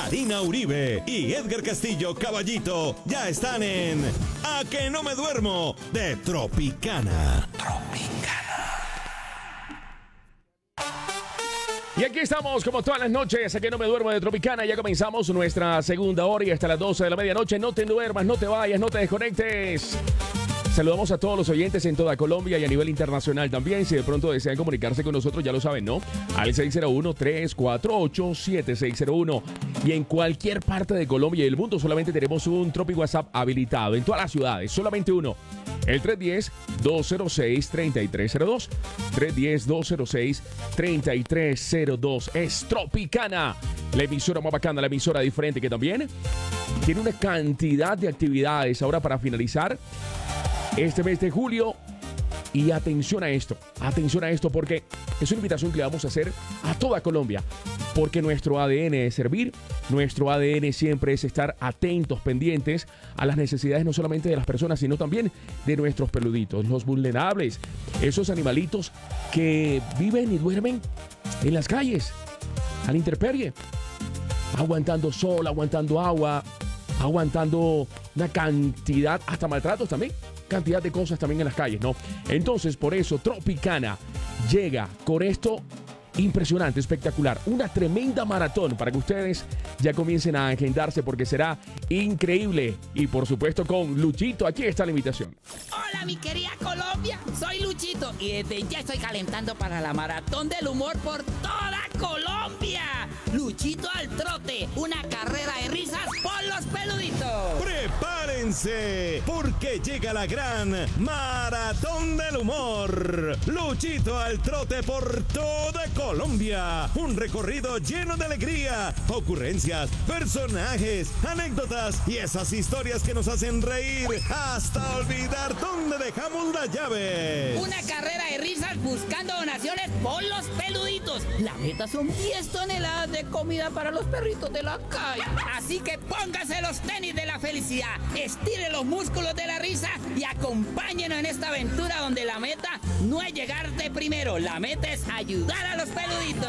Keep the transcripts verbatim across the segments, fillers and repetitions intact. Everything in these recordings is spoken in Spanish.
Karina Uribe y Edgar Castillo Caballito ya están en A que no me duermo de Tropicana. Tropicana. Y aquí estamos, como todas las noches, A que no me duermo de Tropicana. Ya comenzamos nuestra segunda hora y hasta las doce de la medianoche. No te duermas, no te vayas, no te desconectes. Saludamos a todos los oyentes en toda Colombia y a nivel internacional también. Si de pronto desean comunicarse con nosotros, ya lo saben, ¿no? Al seis cero uno, tres cuatro ocho, siete seis cero uno. Y en cualquier parte de Colombia y del mundo solamente tenemos un Tropi WhatsApp habilitado. En todas las ciudades, solamente uno. El tres uno cero, dos cero seis, tres tres cero dos. tres uno cero, dos cero seis, tres tres cero dos. Es Tropicana, la emisora más bacana, la emisora diferente que también tiene una cantidad de actividades ahora para finalizar este mes de julio. Y atención a esto, atención a esto porque es una invitación que le vamos a hacer a toda Colombia. Porque nuestro A D N es servir, nuestro A D N siempre es estar atentos, pendientes a las necesidades no solamente de las personas, sino también de nuestros peluditos, los vulnerables, esos animalitos que viven y duermen en las calles, a la intemperie, aguantando sol, aguantando agua, aguantando una cantidad, hasta maltratos también. Cantidad de cosas también en las calles, ¿no? Entonces, por eso, Tropicana llega con esto impresionante, espectacular. Una tremenda maratón para que ustedes ya comiencen a agendarse porque será increíble. Y, por supuesto, con Luchito. Aquí está la invitación. Hola, mi querida Colombia. Soy Luchito y desde ya estoy calentando para la maratón del humor por toda Colombia. Luchito al trote, una carrera de risas por los peluditos. ¡Prepárense! Porque llega la gran Maratón del Humor. Luchito al trote por toda Colombia. Un recorrido lleno de alegría, ocurrencias, personajes, anécdotas y esas historias que nos hacen reír hasta olvidar dónde dejamos las llaves. Una carrera de risas buscando donaciones por los peluditos. La meta son diez toneladas de comida para los perritos de la calle. Así que póngase los tenis de la felicidad, estire los músculos de la risa y acompáñenos en esta aventura donde la meta no es llegar de primero, la meta es ayudar a los peluditos.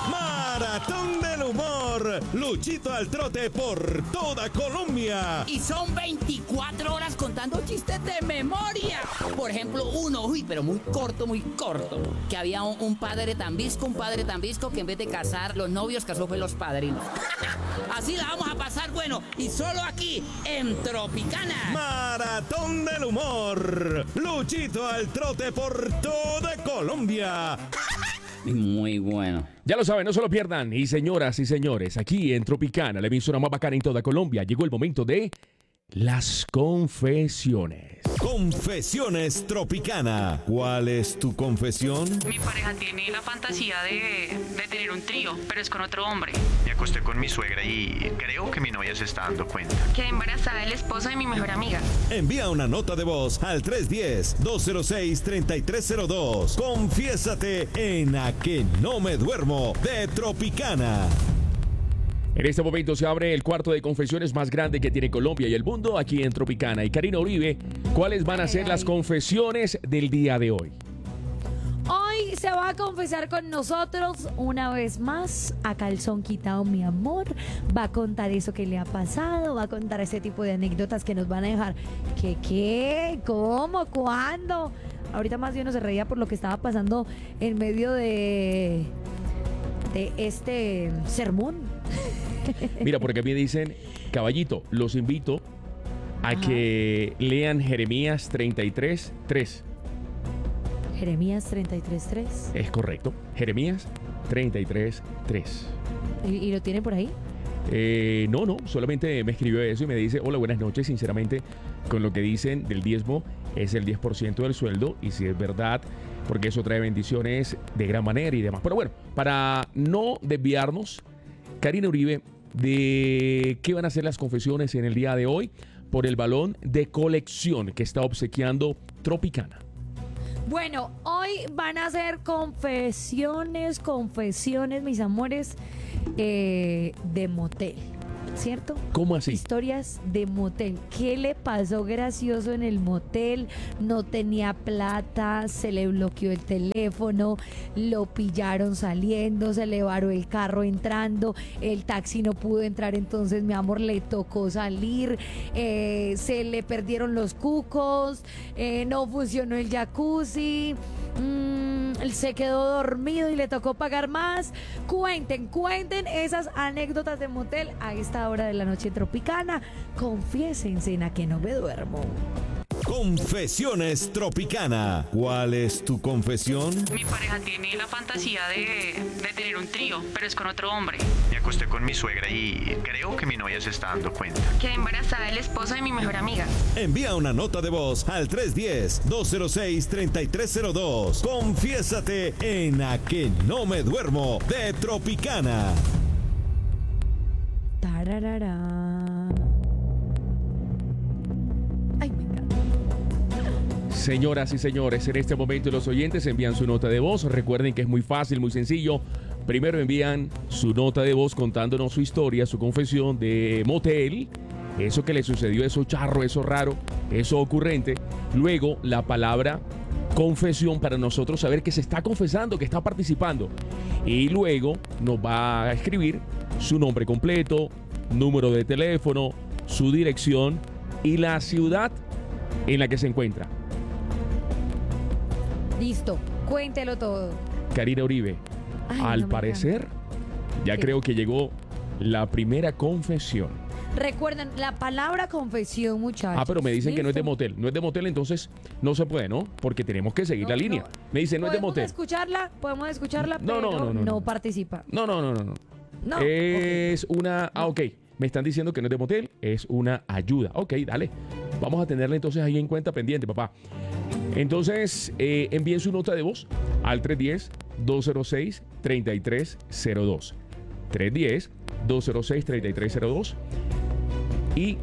Maratón del Humor. Luchito al trote por toda Colombia. Y son veinticuatro horas contando chistes de memoria. Por ejemplo, uno, uy, pero muy corto, muy corto. Que había un, un padre tan visco, un padre tan visco que en vez de casar los novios, casó fue los padrinos. Así la vamos a pasar bueno. Y solo aquí, en Tropicana. Maratón del Humor. Luchito al trote por toda Colombia. Muy bueno. Ya lo saben, no se lo pierdan. Y señoras y señores, aquí en Tropicana, la emisora más bacana en toda Colombia, llegó el momento de las confesiones. Confesiones Tropicana. ¿Cuál es tu confesión? Mi pareja tiene la fantasía de, de tener un trío, pero es con otro hombre. Me acosté con mi suegra y creo que mi novia se está dando cuenta. Quedé embarazada del esposo de mi mejor amiga. Envía una nota de voz al tres uno cero, dos cero seis, tres tres cero dos. Confiésate en A que no me duermo de Tropicana. En este momento se abre el cuarto de confesiones más grande que tiene Colombia y el mundo, aquí en Tropicana. Y Karina Uribe, ¿cuáles van a ser las confesiones del día de hoy? Hoy se va a confesar con nosotros una vez más a calzón quitado, mi amor. Va a contar eso que le ha pasado, va a contar ese tipo de anécdotas que nos van a dejar. ¿Qué, qué? ¿Cómo? ¿Cuándo? Ahorita más bien uno se reía por lo que estaba pasando en medio de, de este sermón. Mira, porque a mí dicen, caballito, los invito a Ajá. que lean Jeremías treinta y tres, tres. Jeremías treinta y tres, tres. Es correcto, Jeremías treinta y tres, tres. ¿Y, y lo tienen por ahí? Eh, no, no, solamente me escribió eso y me dice, hola, buenas noches, sinceramente, con lo que dicen del diezmo, es el diez por ciento del sueldo, y si es verdad, porque eso trae bendiciones de gran manera y demás. Pero bueno, para no desviarnos, Karina Uribe, ¿de qué van a ser las confesiones en el día de hoy por el balón de colección que está obsequiando Tropicana? Bueno, hoy van a ser confesiones, confesiones, mis amores, eh, de motel. ¿cierto? ¿Cómo así? Historias de motel. ¿Qué le pasó gracioso en el motel? No tenía plata, se le bloqueó el teléfono, lo pillaron saliendo, se le varó el carro entrando, el taxi no pudo entrar, entonces mi amor le tocó salir, eh, se le perdieron los cucos, eh, no funcionó el jacuzzi, mmm, él se quedó dormido y le tocó pagar más. Cuenten, cuenten esas anécdotas de motel a esta hora de la noche tropicana. Confiésense en a que no me duermo. Confesiones Tropicana. ¿Cuál es tu confesión? Mi pareja tiene la fantasía de, de tener un trío, pero es con otro hombre. Me acosté con mi suegra y creo que mi novia se está dando cuenta. Quedé embarazada del esposo de mi mejor amiga. Envía una nota de voz al tres uno cero, dos cero seis, tres tres cero dos. Confiésate en A que no me duermo de Tropicana. Tararara. Ay, me encanta. Señoras y señores, en este momento los oyentes envían su nota de voz. Recuerden que es muy fácil, muy sencillo. Primero envían su nota de voz contándonos su historia, su confesión de motel, eso que le sucedió, eso charro, eso raro, eso ocurrente. Luego la palabra confesión para nosotros saber que se está confesando, que está participando. Y luego nos va a escribir su nombre completo, número de teléfono, su dirección y la ciudad en la que se encuentra. Listo, cuéntelo todo. Karina Uribe, Ay, al no me parecer, ya ¿Qué? creo que llegó la primera confesión. Recuerden, la palabra confesión, muchachos. Ah, pero me dicen que no es de ¿Listo? motel. No es de motel, entonces no se puede, ¿no? Porque tenemos que seguir No, la línea. no. Me dicen no es de ¿Podemos motel. escucharla? Podemos escucharla, No, pero no, no, no, no. participa. No, no, no, no, no. No, Es una... Ah, ok. Me están diciendo que no es de motel, es una ayuda. Ok, dale. Vamos a tenerla entonces ahí en cuenta pendiente, papá. Entonces, eh, envíen su nota de voz al tres uno cero, dos cero seis, tres tres cero dos. tres uno cero, dos cero seis, tres tres cero dos. Y,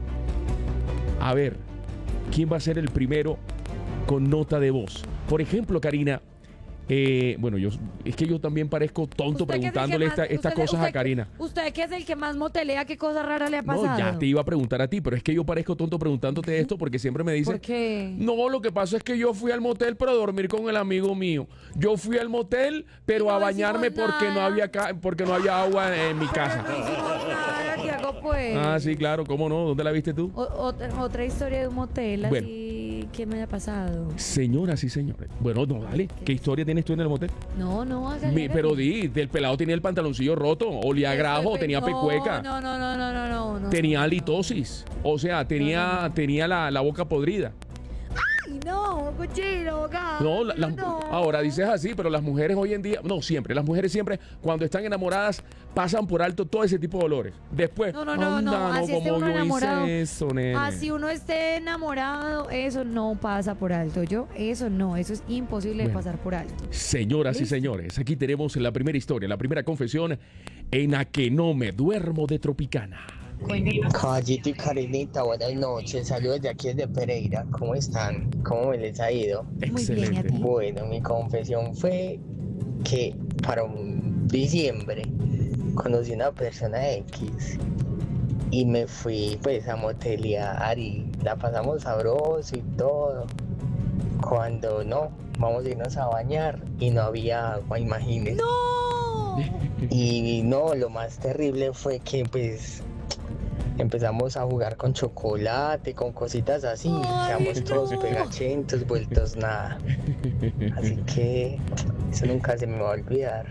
a ver, ¿quién va a ser el primero con nota de voz? Por ejemplo, Karina, eh, bueno, yo es que yo también parezco tonto Usted que es el que preguntándole más- esta- estas usted- cosas a usted- Karina. Usted que es el que más motelea, ¿qué cosa rara le ha pasado? No, ya te iba a preguntar a ti, pero es que yo parezco tonto preguntándote esto porque siempre me dicen... ¿Por qué? No, lo que pasa es que yo fui al motel para dormir con el amigo mío. Yo fui al motel, pero No a bañarme decimos porque no nada. había ca- porque no había agua en mi casa. No hicimos nada, Tiago, pues. Ah, sí, claro, ¿cómo no? ¿Dónde la viste tú? O- otra, otra historia de un motel, Bueno. así que me haya pasado. Señoras y señores. Bueno, no, dale. ¿Qué historia tienes tú en el motel? No, no, hágale, Mi- hágale. pero di, el pelado tenía el pantaloncillo roto, olía a grajo, Este, tenía no, pecueca, No, no, no, no, no, no, no. tenía halitosis. O sea, tenía, tenía la, la boca podrida. Ay, no, cochino, acá. No, la- las- no. ahora dices así, pero las mujeres hoy en día, no siempre, las mujeres siempre, cuando están enamoradas, pasan por alto todo ese tipo de olores. Después, No, no, no, no, anda, así esté como uno yo hice enamorado. eso, nene. Así uno esté enamorado, eso no pasa por alto. Yo, eso no, eso es imposible de Bueno. pasar por alto. Señoras y Listo. señores, aquí tenemos la primera historia, la primera confesión en A que no me duermo de Tropicana. Caballito y Karinita, buenas noches. Saludos de aquí desde Pereira. ¿Cómo están? ¿Cómo me les ha ido? Muy bien, ¿y a Excelente. ti? Bueno, mi confesión fue que para un diciembre conocí una persona X y me fui pues a motelear y la pasamos sabroso y todo. Cuando no, vamos a irnos a bañar y no había agua, imagínense. ¡No! Y no, lo más terrible fue que pues empezamos a jugar con chocolate, con cositas así, Ay, quedamos todos no. pegachentos, vueltos nada. Así que eso nunca se me va a olvidar.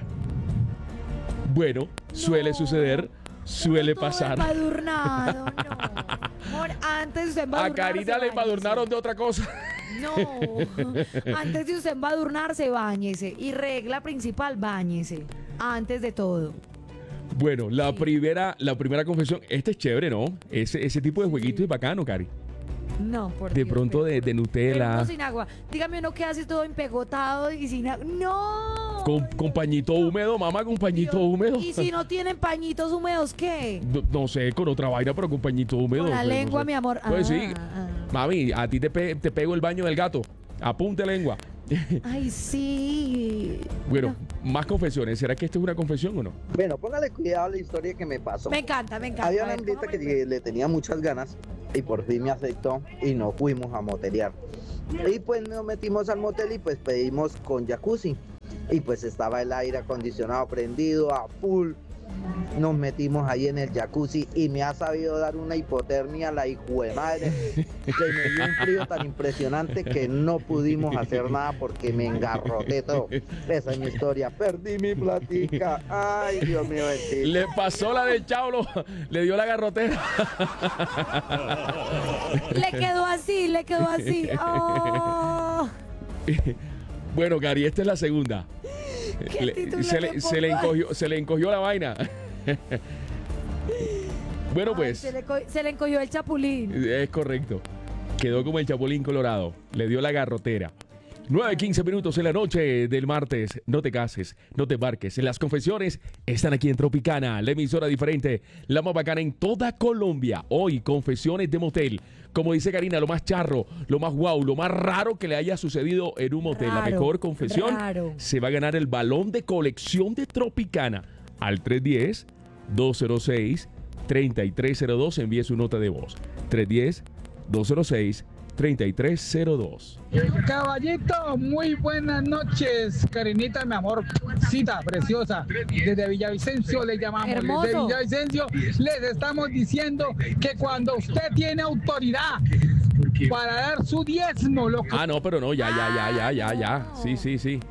Bueno, suele No. suceder, suele Todo pasar. embadurnado, no. Amor, antes de usted A embadurnarse, Karina le báñese. embadurnaron de otra cosa. No, antes de usted embadurnarse, báñese. Y regla principal, báñese. Antes de todo. Bueno, la Sí. primera, la primera confesión, este es chévere, ¿no? Ese, ese tipo de jueguito es bacano, Cari. No, por De Dios, pronto pero- de, de pero Nutella, uno sin agua. Dígame uno que hace todo empegotado y sin agua. ¡No! con, con pañito húmedo, mamá, con pañito Dios. húmedo. Y si no tienen pañitos húmedos, ¿qué? No, no sé, con otra vaina, pero con pañito húmedo. Con la pues, no lengua, sé. mi amor. Pues Ah, sí. ah. Mami, a ti te, pe- te pego el baño del gato. Apunte lengua. Ay, sí. Bueno, más confesiones. ¿Será que esto es una confesión o no? Bueno, póngale cuidado a la historia que me pasó. Me encanta, me encanta. Había A una ver, hembrita ¿cómo que me- le tenía muchas ganas y por fin me aceptó y nos fuimos a motelear. Y pues nos metimos al motel y pues pedimos con jacuzzi. Y pues estaba el aire acondicionado prendido a full. Nos metimos ahí en el jacuzzi y me ha sabido dar una hipotermia la hijuemadre, que me dio un frío tan impresionante que no pudimos hacer nada porque me engarroté todo. Esa es mi historia, perdí mi platica. Ay, Dios mío, bendito. Le pasó la del Chaulo, le dio la garrotera. Le quedó así, le quedó así. Oh. Bueno, Gary, esta es la segunda. ¿Qué Le- título se, le le, se, le pongo? encogió, se le encogió la vaina. Bueno, Ay, pues, se, le co- se le encogió el chapulín. es correcto. Quedó como el Chapulín Colorado. Le dio la garrotera. nueve quince minutos en la noche del martes. No te cases, no te embarques. Las confesiones están aquí en Tropicana, la emisora diferente, la más bacana en toda Colombia. Hoy, confesiones de motel. Como dice Karina, lo más charro, lo más guau, lo más raro que le haya sucedido en un motel. La Raro, mejor confesión raro. se va a ganar el balón de colección de Tropicana. Al tres uno cero, dos cero seis, tres tres cero dos envíe su nota de voz. tres uno cero, dos cero seis, tres tres cero dos. Caballito, muy buenas noches, Karinita, mi amor, cita preciosa. Desde Villavicencio le llamamos. Hermoso. Desde Villavicencio les estamos diciendo que cuando usted tiene autoridad para dar su diezmo, lo que Ah, no, pero no, ya, ya, ya, ya, ya, ya. Sí, sí, sí.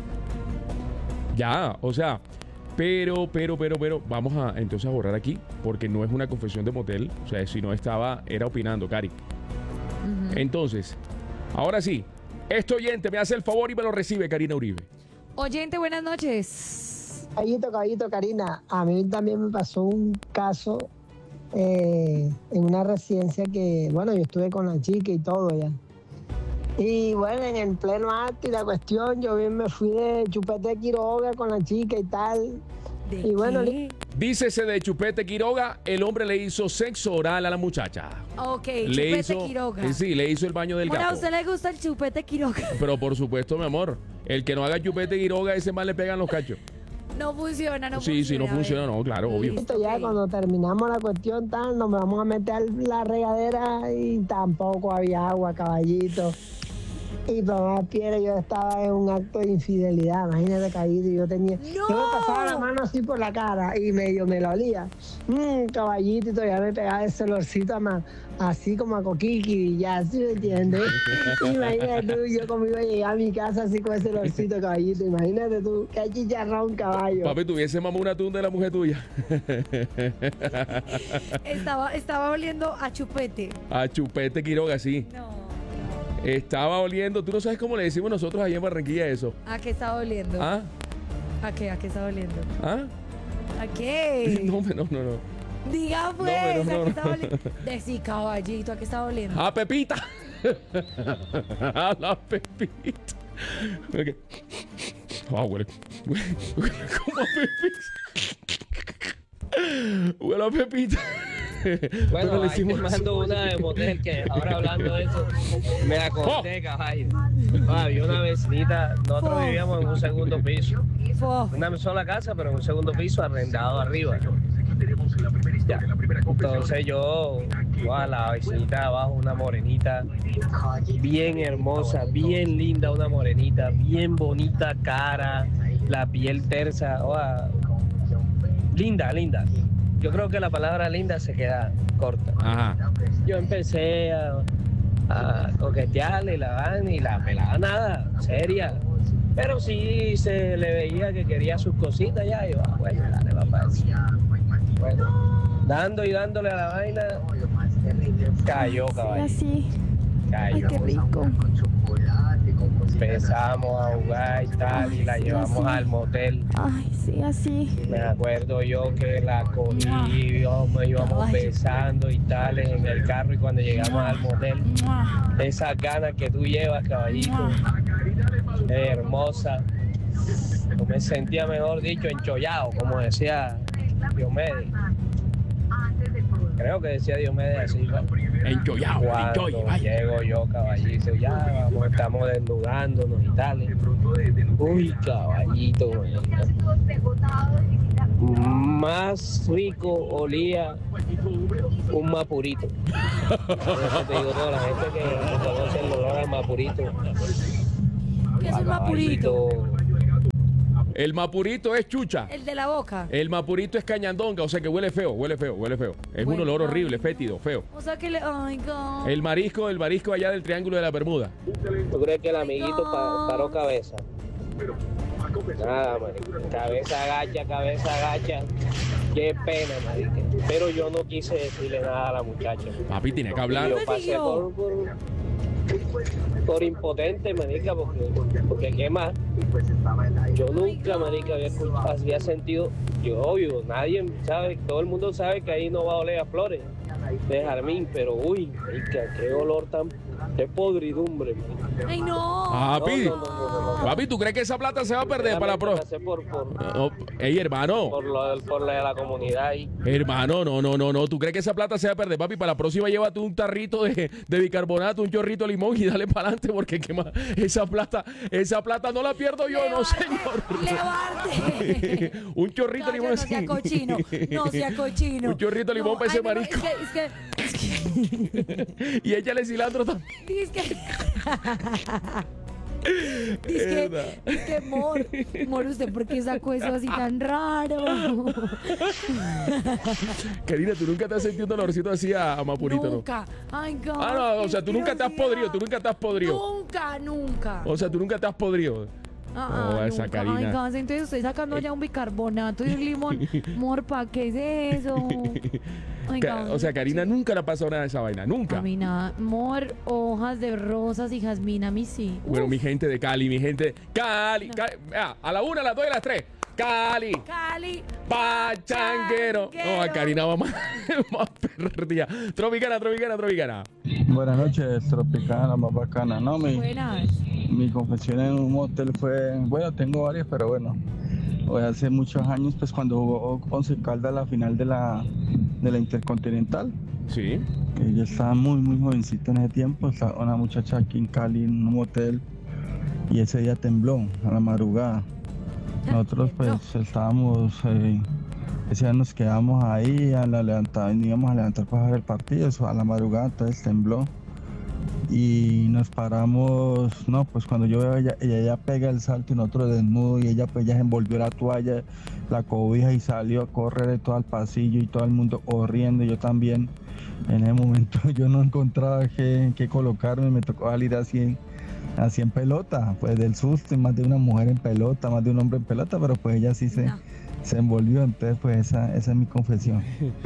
Ya, o sea, pero, pero, pero, pero, vamos a entonces a borrar aquí, porque no es una confesión de motel. O sea, si no estaba, era opinando, Cari. Entonces, ahora sí, este oyente me hace el favor y me lo recibe, Karina Uribe. Oyente, buenas noches. Caballito, caballito, Karina, a mí también me pasó un caso eh, en una residencia que, bueno, yo estuve con la chica y todo ya. Y bueno, en el pleno acto y la cuestión, yo bien me fui de chupete de Quiroga con la chica y tal. ¿De Y bueno, qué? Dícese de Chupete Quiroga, el hombre le hizo sexo oral a la muchacha. Ok, le chupete hizo, Quiroga. eh, Sí, le hizo el baño del Bueno, a gato. usted le gusta el chupete Quiroga. Pero por supuesto, mi amor, el que no haga Chupete Quiroga, ese más le pegan los cachos. No funciona, no Sí, funciona. sí, no a ver. funciona, no, claro, obvio. Listo, ya ok. cuando terminamos la cuestión tal, nos vamos a meter a la regadera y tampoco había agua, caballito. Y por más piedra, yo estaba en un acto de infidelidad, imagínate, caído, y yo tenía, ¡No! yo me pasaba la mano así por la cara y medio me la olía. Mmm, caballito, y todavía me pegaba ese olorcito a ma- así como a coquiqui, ya, ¿sí me entiendes? Imagínate tú, yo como iba a llegar a mi casa así con ese olorcito, caballito, imagínate tú, qué chicharrón, caballo. Papi, tuviese mamá una tunda de la mujer tuya. Estaba, estaba oliendo a chupete. A Chupete Quiroga, sí. No. Estaba oliendo, tú no sabes cómo le decimos nosotros allá en Barranquilla eso. ¿A qué estaba oliendo? ¿Ah? ¿A qué? ¿A qué estaba oliendo? ¿Ah? ¿A qué? No, hombre, no, no, no. Diga pues, No, no, ¿a no. qué estaba oliendo? Decí, caballito, ¿a qué estaba oliendo? ¡A Pepita! ¡A la Pepita! Ok. Ah, huele. Huele huele como a Pepita. Huele a Pepita. Bueno, Pero le ahí hicimos- te mando una de motel que ahora hablando de eso, me acordé, caballo. Ah, había una vecinita, nosotros Oh. vivíamos en un segundo piso, Fo. una sola casa, pero en un segundo piso arrendado arriba. Ya. Entonces yo, wow, la vecinita de abajo, una morenita, bien hermosa, bien linda, una morenita, bien bonita cara, la piel tersa, wow, linda, linda. Yo creo que la palabra linda se queda corta. Ajá. Yo empecé a, a coquetearle y la van y la pelaba nada, seria. Pero sí se le veía que quería sus cositas ya. Y yo, ah, bueno, dale, papá. Bueno, dando y dándole a la vaina, cayó, caballo. Así. Cayó. Ay, qué rico. Empezamos a jugar y tal, y la Ay, sí, llevamos así. al motel. Ay, sí, así. Me acuerdo yo que la cogí, íbamos, íbamos Ay. besando y tal en el carro, y cuando llegamos al motel, esas ganas que tú llevas, caballito, hermosa. Yo me sentía, mejor dicho, enchollado, como decía Diomedes. creo que decía Diomedes así. Enchollado, Cuando enchoy, llego yo, caballito, ya vamos, estamos desnudándonos y tal. Uy, caballito, más rico olía un mapurito. Por eso te digo, toda la gente que conoce el olor al mapurito. ¿Qué es un mapurito? El mapurito es chucha. El de la boca. El mapurito es cañandonga, o sea que huele feo, huele feo, huele feo. Es Bueno, un olor horrible, fétido, feo. O sea que le... Ay, God. El marisco, el marisco allá del Triángulo de la Bermuda. ¿Tú crees que el amiguito pa- paró cabeza? Nada, marica. Cabeza agacha, cabeza agacha. Qué pena, marica. Pero yo no quise decirle nada a la muchacha. Papi, tiene que hablar. Yo pasé por, por, por impotente, marica, porque, porque qué más. Yo nunca, marica, había, había sentido, yo obvio, nadie sabe, todo el mundo sabe que ahí no va a oler a flores de jazmín, pero uy, marica, qué olor tan, qué podridumbre, marica. Ay, no. Papi, No, no, no, no, no. papi, ¿tú crees que esa plata se va a perder para la pro? Pasé por, por, No, ey, hermano. por, lo, por la de la comunidad ahí. Hermano, no, no, no, no. ¿Tú crees que esa plata se va a perder, papi? Para la próxima llévate un tarrito de, de bicarbonato, un chorrito de limón y dale para adelante porque qué más, esa plata, esa plata no la pierdo yo, no señor. Levante. Un chorrito de Calla, limón no así. sea cochino, no sea cochino. Un chorrito de limón No, para ese ay, no, marisco. Es que, es que, es Y échale cilantro también. que, es que, es que, es que, Mor, Mor, ¿usted por qué sacó eso así tan raro? Karina, ¿tú nunca te has sentido un olorcito así a, a mapurito, no? Nunca. Ay, God, Ah, no, o qué sea, tú nunca te has asquerosidad. podrido, tú nunca te has podrido. Nunca, nunca. O sea, tú nunca te has podrido. Ah, Oh, ah, esa nunca. Karina. Ay, God, entonces estoy sacando ya un bicarbonato y un limón. Morpa, ¿qué es eso? Ay, Ca- God. O sea, Karina nunca le ha pasado nada de esa vaina, nunca. A mí nada. Mor, hojas de rosas y jazmín, a mí sí. Bueno, Uf. mi gente de Cali, mi gente. Cali, Cali. Vea, a la una, a las dos y a las tres. Cali. Cali. Pachanguero. No, a Karina va más, más perdida. Tropicana, tropicana, tropicana. Buenas noches, Tropicana, más bacana. No, mi, Buenas. mi confesión en un motel fue, bueno, tengo varias, pero bueno, fue hace muchos años, pues cuando jugó Once Caldas la final de la, de la Intercontinental. Sí. Ella estaba muy, muy jovencita en ese tiempo, estaba una muchacha aquí en Cali, en un motel, y ese día tembló a la madrugada. Nosotros pues estábamos, eh, ese día nos quedamos ahí, a la levantada, íbamos a levantar para ver el partido, eso, a la madrugada, entonces tembló. Y nos paramos, no, pues cuando yo veo ella, ella ya pega el salto y nosotros desnudos y ella pues ya se envolvió la toalla, la cobija y salió a correr de todo el pasillo y todo el mundo corriendo, yo también. En ese momento yo no encontraba qué, qué colocarme, me tocó salir así en, así en pelota, pues del susto, y más de una mujer en pelota, más de un hombre en pelota, pero pues ella sí se, No. se envolvió, entonces pues esa, esa es mi confesión.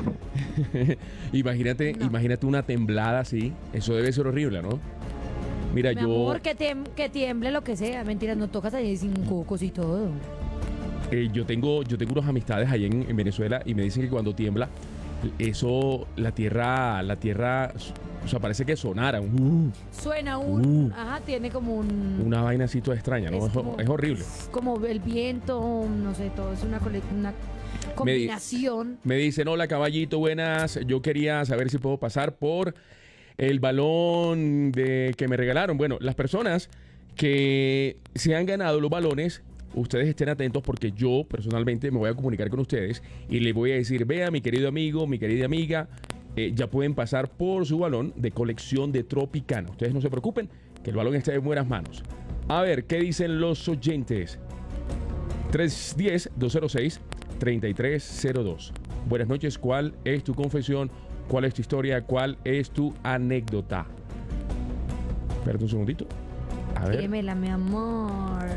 Imagínate, No. imagínate una temblada así. Eso debe ser horrible, ¿no? Mira, Mi yo. amor, que, tem- que tiemble lo que sea. Mentira, no tocas allí sin cocos y todo. Eh, yo tengo yo tengo unas amistades allá en, en Venezuela y me dicen que cuando tiembla, eso, la tierra, la tierra, o sea, parece que sonara. Uh, Suena un... Uh. Ajá, tiene como un... una vaina así toda extraña, ¿no? Es Es, como- es horrible. Como el viento, no sé, todo. Es una, cole- una combinación. Me dicen, hola caballito, buenas. Yo quería saber si puedo pasar por el balón de que me regalaron. Bueno, las personas que se han ganado los balones, ustedes estén atentos porque yo personalmente me voy a comunicar con ustedes y les voy a decir, vea mi querido amigo, mi querida amiga, eh, ya pueden pasar por su balón de colección de Tropicana. Ustedes no se preocupen, que el balón está en buenas manos. A ver, ¿qué dicen los oyentes? tres uno cero, dos cero seis, tres tres cero dos. Buenas noches, ¿cuál es tu confesión? ¿Cuál es tu historia? ¿Cuál es tu anécdota? Espérate un segundito. A ver. Dímela, mi amor.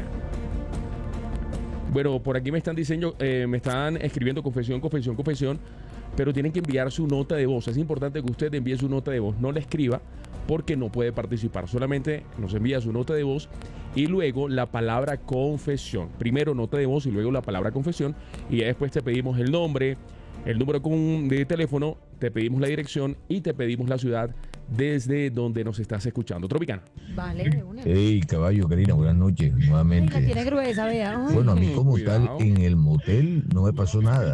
Bueno, por aquí me están diciendo, eh, me están escribiendo confesión, confesión, confesión, pero tienen que enviar su nota de voz. Es importante que usted envíe su nota de voz, no la escriba porque no puede participar. Solamente nos envía su nota de voz y luego la palabra confesión. Primero nota de voz y luego la palabra confesión y ya después te pedimos el nombre, el número con- de teléfono, te pedimos la dirección y te pedimos la ciudad desde donde nos estás escuchando. Tropicana. Vale, de una. Hey, caballo, Karina, buenas noches Ay, la nuevamente. tiene gruesa, vea. Ay. Bueno, a mí como Cuidado. tal en el motel no me pasó nada.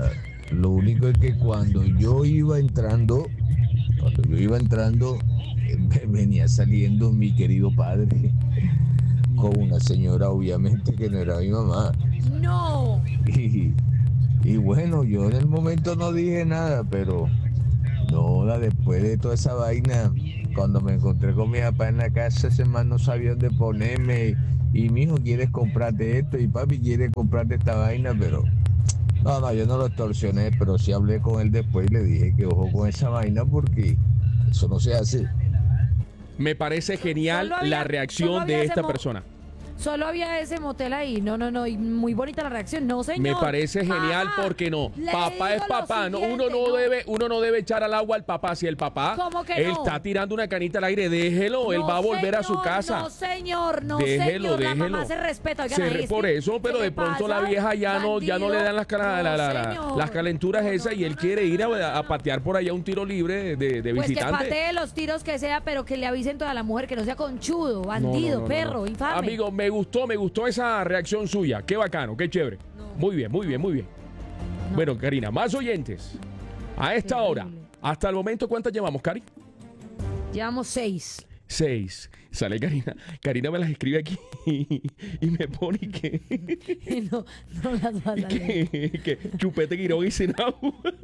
Lo único es que cuando yo iba entrando, cuando yo iba entrando, me venía saliendo mi querido padre con una señora obviamente que no era mi mamá. No. Y, y bueno, yo en el momento no dije nada, pero no, después de toda esa vaina, cuando me encontré con mi papá en la casa, ese man no sabía dónde ponerme. Y mi hijo, ¿quieres comprarte esto? Y papi, ¿quiere comprarte esta vaina? Pero no, no, yo no lo extorsioné, pero sí hablé con él después y le dije que ojo con esa vaina porque eso no se hace. Me parece genial Solo había- la reacción solo había de ese esta mo- persona. Solo había ese motel ahí. No, no, no. Y muy bonita la reacción. No, señor. Me parece genial Ajá. porque no. Le Papá es digo lo papá. No, uno siguiente, no, no. debe, uno no debe echar al agua al papá. Si el papá ¿Cómo que él no? está tirando una canita al aire, déjelo. él No, va a volver a su señor, casa. No, señor, no, Déjelo, señor. La déjelo. mamá se respeta. Oigan, Se ahí re- es por que- eso, pero ¿qué de le pronto la pasa? vieja ya no, ya no le dan las, cara- la- la- la- señor. las calenturas esas y él quiere ir a, a patear por allá un tiro libre de, de Pues que visitante. patee los tiros que sea, pero que le avisen toda la mujer, que no sea conchudo, No, bandido, no, no, no, perro, no. infame. Amigo, me gustó, me gustó esa reacción suya. Qué bacano, qué chévere. Muy bien, muy bien, muy bien. Bueno, Karina, más oyentes. A esta hora, hasta el momento, ¿cuántas llevamos, Cari? Llevamos seis. Seis. Sale Karina. Karina me las escribe aquí y me pone que, no, no las vas a leer. que, que Chupete Quirón y Sinau,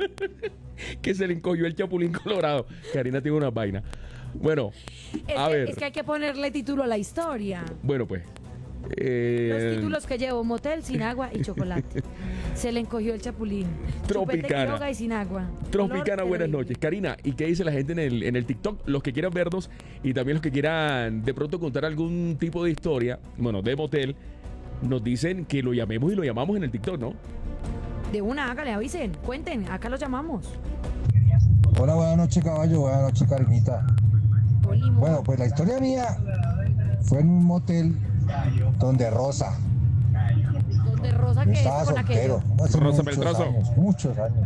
que se le encogió el chapulín colorado. Karina tiene una vaina. Bueno, Es a que, ver. es que hay que ponerle título a la historia. Bueno, pues. eh, Los títulos que llevo: motel sin agua y chocolate. Se le encogió el chapulín. Tropicana. Chupete Quiroga y sin agua. Tropicana, Color buenas terrible. noches. Karina, ¿y qué dice la gente en el, en el TikTok? Los que quieran vernos y también los que quieran de pronto contar algún tipo de historia, bueno, de motel, nos dicen que lo llamemos y lo llamamos en el TikTok, ¿no? De una, hágale, avisen, cuenten, acá los llamamos. Hola, buenas noches, caballo. Buenas noches, Karinita. Bueno, pues la historia mía fue en un motel donde Rosa. Donde Rosa Yo que es estaba con aquello. soltero, hace Rosa muchos Peltroso. años, muchos años.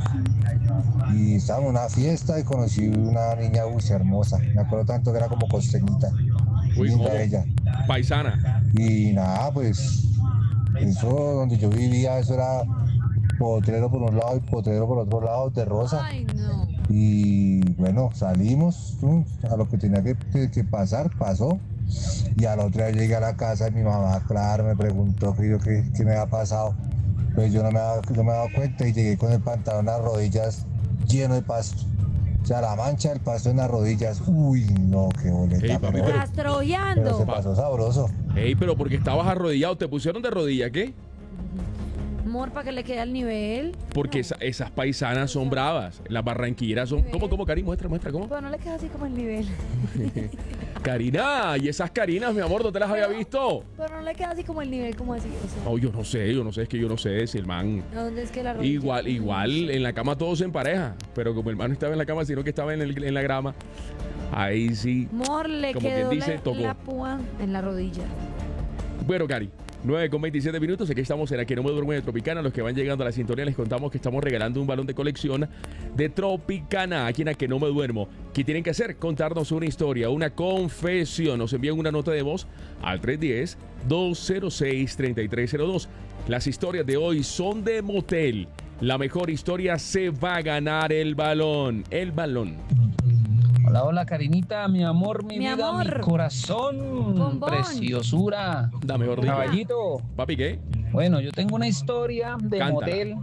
Y estábamos en una fiesta y conocí una niña uy, hermosa. Me acuerdo tanto que era como costeñita. Uy, linda ¿cómo? ella. Paisana. Y nada, pues eso donde yo vivía, eso era potrero por un lado y potrero por otro lado de Rosa. Ay, no. Y bueno, salimos, tum, a lo que tenía que, que- que pasar, pasó. Y al otro día llegué a la casa y mi mamá, claro, me preguntó que yo qué, qué me había pasado. Pues yo no me, había, no me había dado cuenta y llegué con el pantalón a las rodillas lleno de pasto. O sea, la mancha del pasto en las rodillas. Uy, no, qué boleta. Ey, papi, pero- pero- Rastrollando. pero se pasó sabroso. Ey, pero porque estabas arrodillado, ¿te pusieron de rodilla, qué? Amor, para que le quede al nivel. Porque esa- esas paisanas son bravas. Las barranquilleras son. ¿Cómo, cómo, Cari? Muestra, muestra, ¿cómo? Pero no le queda así como el nivel. Karina, y esas Carinas, mi amor, ¿no te las había visto? Pero no le queda así como el nivel, como así. O sea, No, yo no sé, yo no sé, es que yo no sé si el man. ¿dónde es que la rodilla? Igual, igual en la cama todos en pareja, pero como el man no estaba en la cama, sino que estaba en, el- en la grama, ahí sí. Amor, le como quedó quien dice, la, tocó. la púa en la rodilla. Bueno, Cari, nueve con veintisiete minutos. Aquí estamos en Aquí No Me Duermo de Tropicana. Los que van llegando a la sintonía les contamos que estamos regalando un balón de colección de Tropicana. Aquí en A Que No Me Duermo. ¿Qué tienen que hacer? Contarnos una historia, una confesión. Nos envían una nota de voz al tres uno cero, dos cero seis, tres tres cero dos. Las historias de hoy son de motel. La mejor historia se va a ganar el balón. El balón. Hola, hola, Karinita, mi amor, mi, Mi vida, amor. mi corazón, Bombón. preciosura. Da mejor dicho. Caballito. Papi, ¿qué? Bueno, yo tengo una historia de Cántala. motel.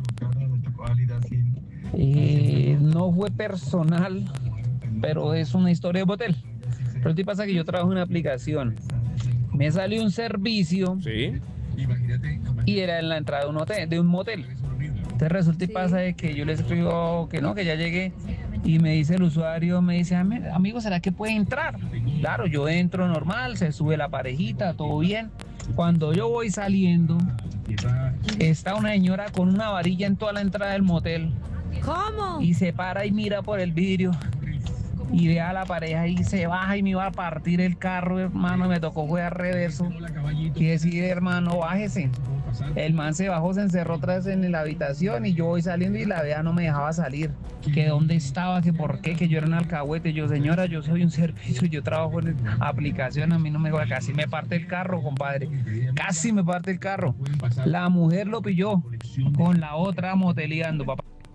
Eh, no fue personal, pero es una historia de motel. Pero lo que pasa es que yo trabajo en una aplicación. Me salió un servicio Sí. y era en la entrada de un hotel, de un motel. Entonces resulta y pasa de que yo le escribo que no, que ya llegué. Y me dice el usuario, me dice, "Ami- amigo, ¿será que puede entrar?" Claro, yo entro normal, se sube la parejita, todo bien. Cuando yo voy saliendo, está una señora con una varilla en toda la entrada del motel. ¿Cómo? Y se para y mira por el vidrio. Y ve a la pareja y se baja y me iba a partir el carro, hermano. Me tocó jugar reverso. Y decir, hermano, bájese. El man se bajó, se encerró otra vez en la habitación y yo voy saliendo y la vea no me dejaba salir. Que dónde estaba, que por qué, que yo era un alcahuete. Yo, señora, yo soy un servicio, yo trabajo en aplicación, a mí no me va, casi me parte el carro, compadre. Casi me parte el carro. La mujer lo pilló con la otra moteleando, papá.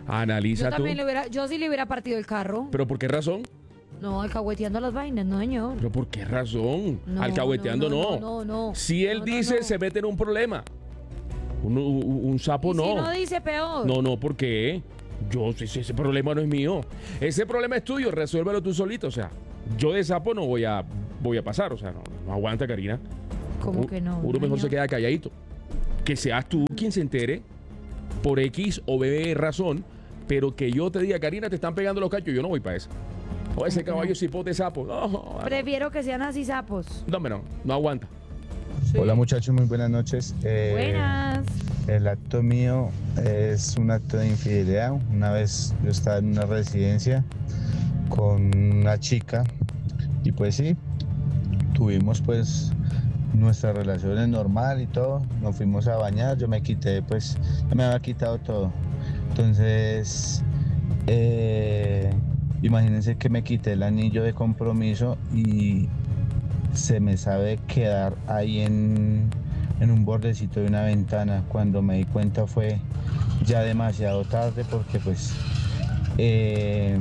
Analiza Yo tú. también le hubiera, yo sí le hubiera partido el carro. ¿Pero por qué razón? No, alcahueteando las vainas, no, señor. ¿Pero por qué razón? No, Alcahueteando no. no. No, no, no. Si él No, no, dice, no. se mete en un problema. Un, un- un sapo Y no. si no dice peor. No, no, ¿por qué? Yo, si ese problema no es mío. Ese problema es tuyo, resuélvelo tú solito. O sea, yo de sapo no voy a, voy a pasar. O sea, no, no aguanta, Karina. ¿Cómo U- que no? Uno mejor señor? se queda calladito. Que seas tú quien se entere por X o B razón, pero que yo te diga, Karina, te están pegando los cachos, yo no voy para eso. O ese caballo cipote sapo. No, Prefiero que sean así sapos. no, no, no aguanta. Hola muchachos, muy buenas noches. Eh, Buenas. El acto mío es un acto de infidelidad. Una vez yo estaba en una residencia con una chica y pues sí, tuvimos pues nuestras relaciones normal y todo. Nos fuimos a bañar, yo me quité pues, ya me había quitado todo. Entonces, eh, imagínense que me quité el anillo de compromiso y se me sabe quedar ahí en, en un bordecito de una ventana. Cuando me di cuenta fue ya demasiado tarde porque pues eh,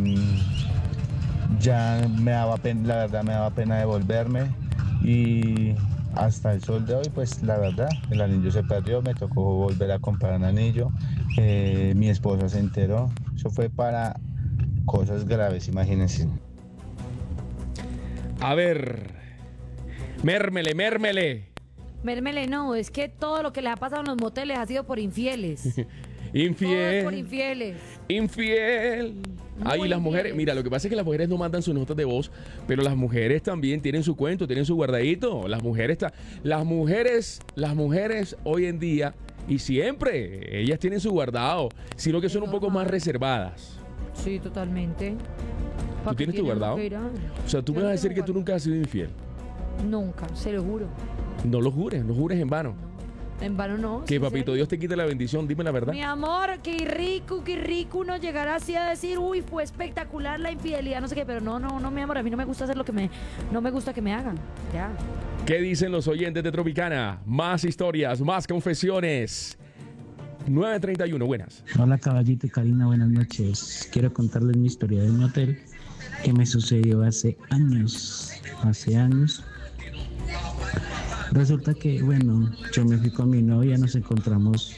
ya me daba pena, la verdad me daba pena devolverme y hasta el sol de hoy pues la verdad el anillo se perdió, me tocó volver a comprar un anillo, eh, mi esposa se enteró, eso fue para cosas graves, imagínense. A ver, mérmele, mérmele. Mérmele, no, es que todo lo que le ha pasado en los moteles ha sido por infieles. Todo es por Infiel, infieles. infiel. Ay, Muy las mujeres, infieles. mira, lo que pasa es que las mujeres no mandan sus notas de voz, pero las mujeres también tienen su cuento, tienen su guardadito. Las mujeres, ta- las mujeres, las mujeres hoy en día y siempre, ellas tienen su guardado, sino que son un poco más reservadas. Sí, totalmente. ¿Pa' ¿Tú qué tienes tu tienen guardado? que ir a- O sea, tú me Yo vas a no decir tengo que tú nunca has sido infiel. Nunca, se lo juro. No lo jures, no jures en vano. En vano no. Que ¿en papito serio? Dios te quite la bendición, dime la verdad. Mi amor, qué rico, qué rico uno llegar así a decir, uy, fue espectacular la infidelidad, no sé qué, pero no, no, no, mi amor, a mí no me gusta hacer lo que me, no me gusta que me hagan. Ya. ¿Qué dicen los oyentes de Tropicana? Más historias, más confesiones. nueve treinta y uno, buenas. Hola caballito y Karina, buenas noches. Quiero contarles mi historia de un hotel que me sucedió hace años, hace años. Resulta que, bueno, yo me fui con mi novia, nos encontramos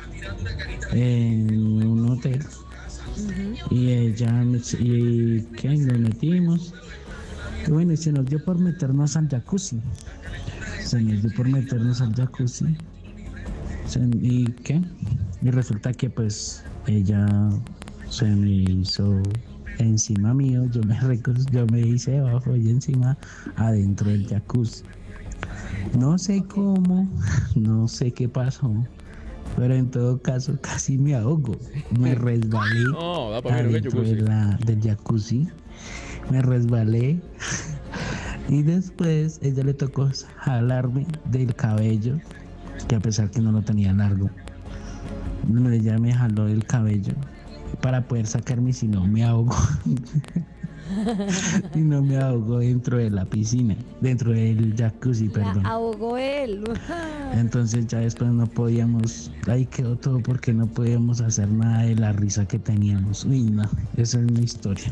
en un hotel y ella, me- y ¿qué? Nos metimos. Y bueno, y se nos dio por meternos al jacuzzi. Se nos dio por meternos al jacuzzi. Se- ¿Y qué? Y resulta que pues ella se me hizo encima mío, yo me, recor- yo me hice debajo y encima adentro del jacuzzi. No sé cómo, no sé qué pasó, pero en todo caso casi me ahogo. Me resbalé No, da pa' ver un adentro jacuzzi. de la- del jacuzzi, me resbalé y después ella le tocó jalarme del cabello, que a pesar que no lo tenía largo, bueno, ella me jaló del cabello para poder sacarme, si no me ahogo. Y no me ahogo dentro de la piscina, dentro del jacuzzi, perdón. La ahogó él. Entonces ya después no podíamos, ahí quedó todo porque no podíamos hacer nada de la risa que teníamos. Uy, no, esa es mi historia.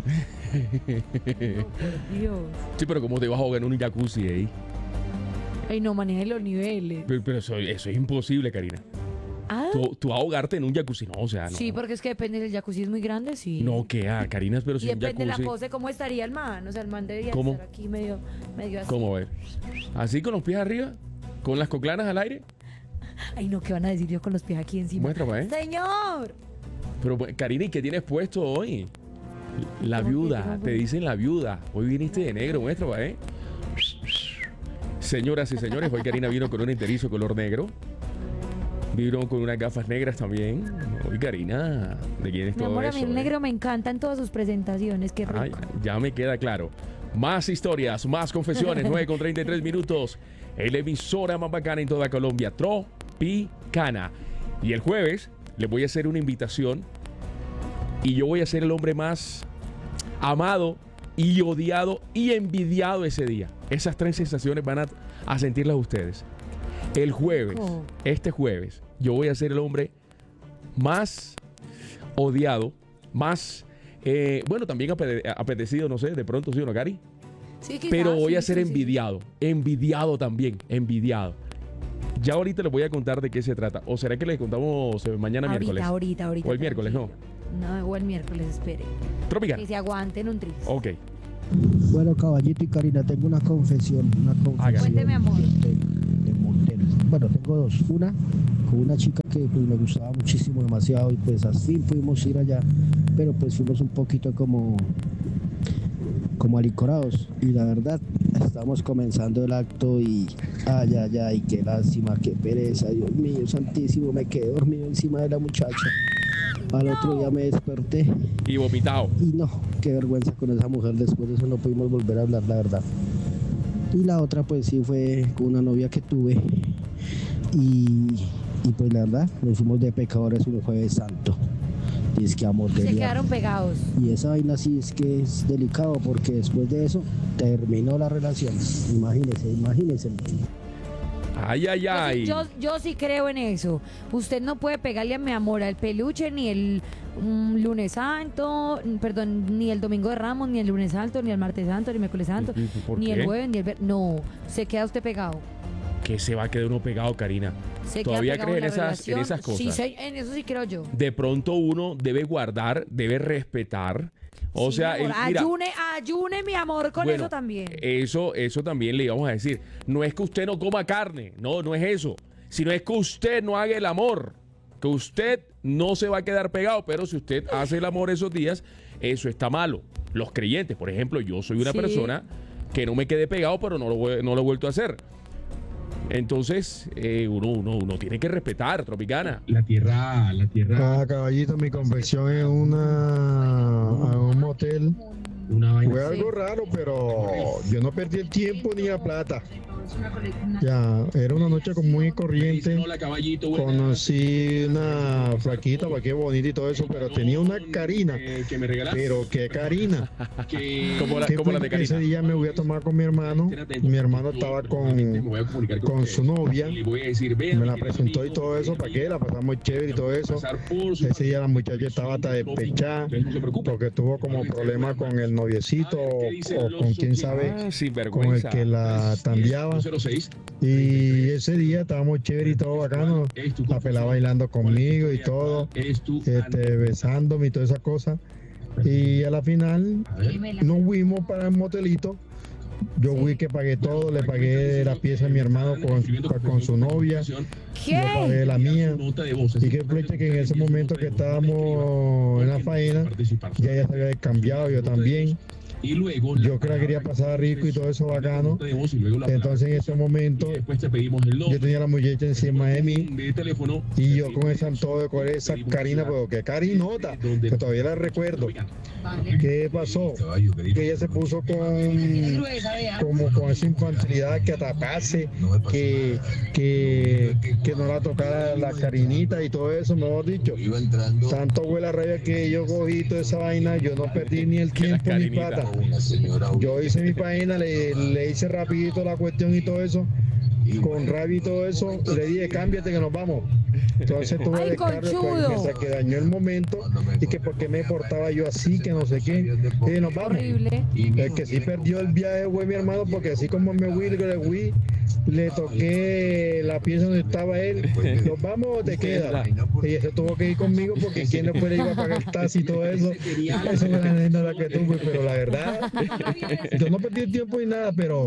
Dios. Sí, pero ¿cómo te vas a ahogar en un jacuzzi ahí? Ay, no maneja los niveles. Pero, pero eso, eso es imposible, Karina. Ah, Tú, tú ahogarte en un jacuzzi, no, o sea, no. sí, porque es que depende del jacuzzi, es muy grande, sí. No, que ah, Karina, pero Y si un depende de la jacuzzi. pose, cómo estaría el man. O sea, el man debería ¿Cómo? estar aquí medio, medio así. ¿Cómo ver? ¿Así con los pies arriba? ¿Con las coclanas al aire? Ay, no, ¿qué van a decir yo con los pies aquí encima? Muestra, pa' ver. ¡Señor! Pero, pues, Karina, ¿y qué tienes puesto hoy? La ¿Cómo que viuda, tengo te puesto? dicen la viuda. Hoy viniste de negro, muestra, pa', ¿eh? Señoras y señores, hoy Karina vino con un enterizo color negro. Vino con unas gafas negras también. Hoy Karina, ¿de quién es Mi todo amor, a eso? mí el eh? negro me encanta en todas sus presentaciones. Qué rico. Ay, ya me queda claro. Más historias, más confesiones, nueve con treinta y tres minutos. El emisora más bacana en toda Colombia, Tropicana. Y el jueves les voy a hacer una invitación y yo voy a ser el hombre más amado y odiado y envidiado ese día. Esas tres sensaciones van a, a sentirlas ustedes. El jueves, Oh. este jueves, yo voy a ser el hombre más odiado, más, eh, bueno, también apete- apetecido, no sé, de pronto, ¿sí o no, Cari? Sí, quizás, Pero voy sí, a ser sí, sí. envidiado, envidiado también, envidiado. Ya ahorita les voy a contar de qué se trata. ¿O será que les contamos eh, mañana Ahorita, miércoles? ahorita, ahorita. O el miércoles, ¿no? No, o el miércoles, espere. Tropicana. Que se aguanten un tris. Ok. Bueno, caballito y Karina, tengo una confesión, una confesión. Cuénteme, amor. De, de motel. Bueno, tengo dos. Una, con una chica que pues, me gustaba muchísimo, demasiado, y pues así pudimos ir allá, pero pues fuimos un poquito como, como alicorados. Y la verdad, estamos comenzando el acto y, ay, ay, ay, qué lástima, qué pereza, Dios mío, santísimo, me quedé dormido encima de la muchacha. Al otro día me desperté. Y vomitado. Y no, qué vergüenza con esa mujer. Después de eso no pudimos volver a hablar, la verdad. Y la otra, pues sí, fue con una novia que tuve. Y, y pues la verdad, nos fuimos de pecadores un jueves santo. Y es que amor de Se Dios. quedaron pegados. Y esa vaina sí es que es delicado porque después de eso terminó la relación. Imagínense, imagínense. Ay, ay, ay. Yo, yo sí creo en eso. Usted no puede pegarle a mi amor al peluche ni el mm, lunes santo, mm, perdón, ni el domingo de Ramos, ni el lunes santo, ni el martes santo, ni el miércoles santo, ¿Por ni qué? el jueves, ni el ver- No, se queda usted pegado. Que se va a quedar uno pegado, Karina. Se ¿Todavía queda pegado crees en la esas, en relación. esas cosas? Sí, sí, en eso sí creo yo. De pronto uno debe guardar, debe respetar. O Sí, sea, mi amor, el- mira, ayune, ayune, mi amor, con bueno, eso también. Eso, eso también le íbamos a decir. No es que usted no coma carne, no, no es eso. Sino es que usted no haga el amor. Que usted no se va a quedar pegado, pero si usted hace el amor esos días, eso está malo. Los creyentes, por ejemplo, yo soy una Sí. persona que no me quedé pegado, pero no lo, voy- no lo he vuelto a hacer. Entonces, eh, uno, uno, uno tiene que respetar, Tropicana. La tierra, la tierra. Ah, caballito, mi confesión en una a un motel. Fue algo raro, pero yo no perdí el tiempo ni la plata. Ya, era una noche con muy corriente. Conocí una flaquita, pa' qué bonita y todo eso, pero tenía una Karina. Pero qué Karina. Como la, ¿Qué como la fue? de Karina. Ese día me voy a tomar con mi hermano. Mi hermano estaba con, con su novia. Me la presentó y todo eso, para que la pasamos chévere y todo eso. Ese día la muchacha estaba hasta despechada porque tuvo como problema con el noviecito o, o con quién sabe, Ah, sin con el vergüenza. que la tandeaba. Y ese día estábamos chévere y todo bacano. La pelada bailando conmigo y todo, este, besándome y todas esas cosas. Y a la final nos fuimos para el motelito. Yo fui que pagué todo, le pagué la pieza a mi hermano con, con su novia, ¿Qué? yo pagué la mía. Y que flecha que en ese momento que estábamos en la faena, ya ella se había cambiado, yo también. Yo que la quería pasar rico y todo eso bacano. Entonces en ese momento yo tenía la muchacha encima de mí y yo con ese antojo de coger esa Karina, pero que Karinota, que todavía la recuerdo. ¿Qué pasó? Que ella se puso con como con esa infantilidad que atacase, que, que, que no la tocara la Karinita y todo eso, mejor dicho. Tanto fue la rabia que yo cogí toda esa vaina, yo no perdí ni el tiempo ni plata. Yo hice mi página, le, le hice rapidito la cuestión y todo eso, con rabia y todo eso, le dije cámbiate que nos vamos. Entonces tuve Ay, descargo conchudo. pues, que se que dañó el momento y que por qué me portaba yo así, que no sé qué. Y nos vamos. Horrible. El que sí perdió el viaje fue mi hermano, porque así como me fui, le fui, le toqué la pieza donde estaba él. ¿Nos vamos o te quedas? Y ese tuvo que ir conmigo porque quién después le iba a pagar el taxi y todo eso. Eso fue la anécdota que tuve, pero la verdad, yo no perdí el tiempo ni nada, pero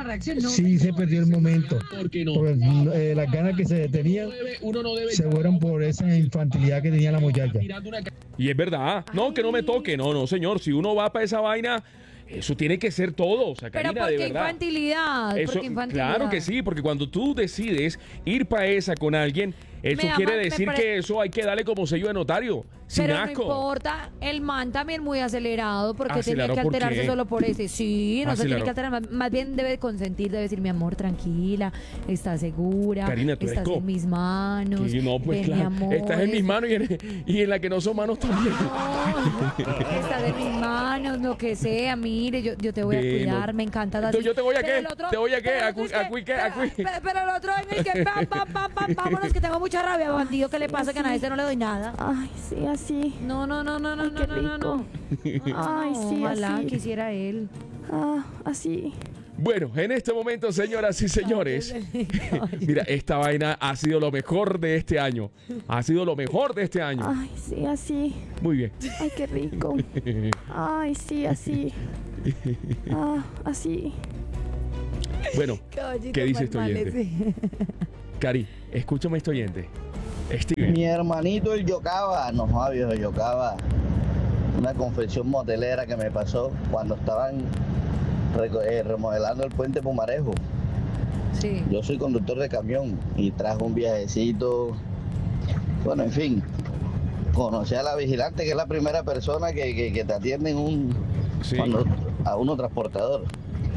sí se perdió el momento. Porque, eh, las ganas que se tenían se fueron por esa infantilidad que tenía la muchacha. Y es verdad. No, que no me toque. No, no, señor. Si uno va para esa vaina, eso tiene que ser todo. O sea, Pero Karina, ¿por de qué verdad. infantilidad? Eso, Porque infantilidad. claro que sí, porque cuando tú decides ir para esa con alguien, eso Me da quiere mal- me decir pare- que eso hay que darle como sello de notario. Sin Pero no asco. importa, el man también muy acelerado porque tenía ¿Acelerado que por alterarse qué? solo por ese. Sí, no se tiene Acelerado. que alterar, más, más bien debe consentir, debe decir mi amor, tranquila, está segura, Karina, tú eres estás co- en mis manos, Sí, no, pues ven, mi claro. amor, Estás en mis manos y en, y en la que no son manos también. estás en mis manos, lo que sea, mire, yo, yo te voy a Ve, cuidar, no. me encanta. Entonces, así. ¿yo te voy a Pero qué? el otro- ¿Te voy a qué? pero el ¿A otro cu- es a que- cu- qué? ¿A cu- pero- pero- Pero el otro es que pam, pam, pam, pam, vámonos que tengo mucho mucha rabia, bandido. ¿Qué le pasa? Que a nadie se no le doy nada. Ay, sí, así. No, no, no, no, no, Ay, no, qué no, no, no. Ay, sí, Ojalá así. quisiera él. Ah, así. Bueno, en este momento, señoras y señores, mira, esta vaina ha sido lo mejor de este año. Ha sido lo mejor de este año. Ay, sí, así. Muy bien. Ay, qué rico. Ay, sí, así. Ah, así. Bueno, Caballito ¿qué dice este Palmales, oyente? sí. Cari, escúchame este oyente. Steven. Mi hermanito el Yocaba, no joda viejo Yocaba, una confesión motelera que me pasó cuando estaban reco- eh, remodelando el puente Pumarejo. Sí. Yo soy conductor de camión y trajo un viajecito, bueno, en fin, conocí a la vigilante que es la primera persona que, que, que te atiende en un, Sí. cuando, a uno transportador.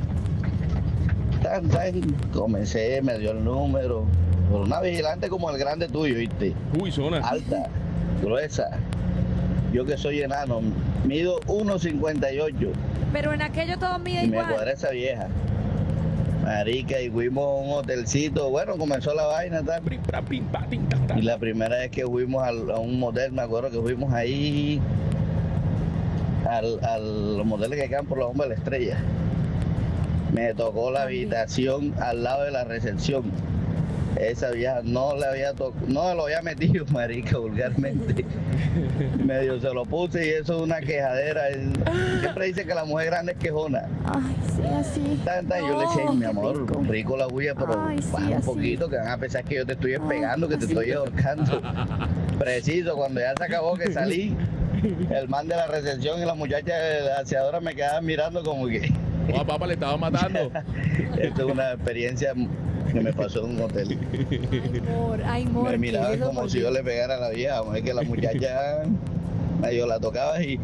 Tan, tan, comencé, me dio el número. Por una vigilante como el grande tuyo, ¿viste? Uy, zona. Alta, gruesa. Yo que soy enano, mido uno cincuenta y ocho Pero en aquello todo mide y me igual. cuadra esa vieja. Marica, y fuimos a un hotelcito. Bueno, comenzó la vaina, tal. Y la primera vez que fuimos al- a un motel, me acuerdo que fuimos ahí al, al los moteles que quedan por la bomba de la Estrella. Me tocó la habitación al lado de la recepción. Esa vieja no le había tocado, no lo había metido, marica, vulgarmente. Medio se lo puse y eso es una quejadera. Es- Siempre dice que la mujer grande es quejona. Ay, sí, así. Tan, tan, yo le No, dije, mi qué amor, rico. rico, la bulla, pero Ay, sí, baja un así. poquito, que van a pensar que yo te estoy pegando, que te estoy ahorcando. Preciso, cuando ya se acabó que salí, el man de la recepción y la muchacha de la aseadora me quedaban mirando como que... Oh, papá, le estaba matando. Esto es una experiencia que me pasó en un hotel. Amor, ay, amor. Me miraban ¿qué es eso como por si ti? yo le pegara a la vieja, es que la muchacha medio la tocaba y...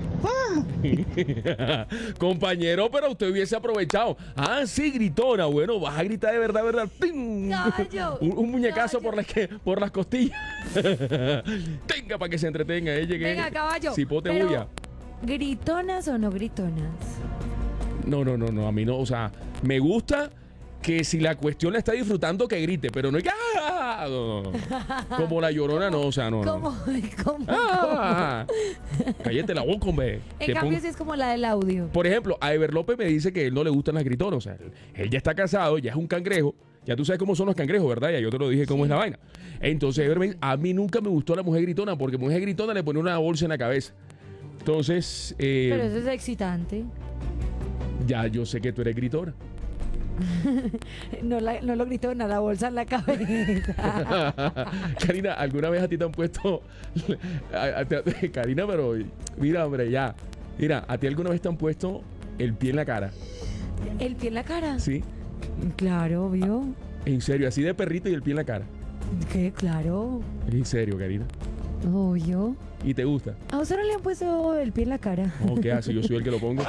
Compañero, pero usted hubiese aprovechado. Ah, sí, gritona. Bueno, vas a gritar de verdad, verdad. ¡Ting! Gallo, Un, un muñecazo por las, que, por las costillas. Tenga para que se entretenga. Eh, llegué. Venga, caballo. Cipote pero, bulla. ¿gritonas o no gritonas? No, no, no, no. A mí no. O sea, me gusta que si la cuestión la está disfrutando, que grite. Pero no hay que. ¡Ah! No, no, no. Como la llorona, no. O sea, no. no. ¿Cómo? ¿Cómo? Ah, cállate la boca, hombre. En Que cambio, pon- sí es como la del audio. Por ejemplo, a Ever López me dice que a él no le gustan las gritonas. O sea, él, él ya está casado, ya es un cangrejo. Ya tú sabes cómo son los cangrejos, ¿verdad? Ya yo te lo dije cómo es la vaina. Entonces, Ever me dice, a mí nunca me gustó la mujer gritona porque mujer gritona le pone una bolsa en la cabeza. Entonces, eh, Pero eso es excitante. ya yo sé que tú eres gritona. No, la, no lo gritona, la bolsa en la cabeza. Karina, ¿alguna vez a ti te han puesto... a- a- te- Karina, pero mira, hombre, ya. Mira, ¿a ti alguna vez te han puesto el pie en la cara? ¿El pie en la cara? ¿Sí? Claro, obvio. En serio, así de perrito y el pie en la cara. ¿Qué? Claro. En serio, Karina. Obvio. ¿Y te gusta? ¿A usted no le han puesto el pie en la cara? No, ¿qué hace? Yo soy el que lo pongo.